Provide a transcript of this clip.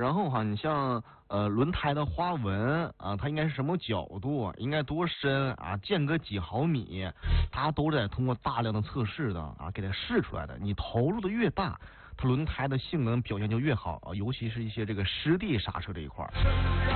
然后哈，你像轮胎的花纹啊，它应该是什么角度，应该多深啊，间隔几毫米，它都在通过大量的测试的啊，给它试出来的。你投入的越大，它轮胎的性能表现就越好啊，尤其是一些这个湿地刹车这一块儿。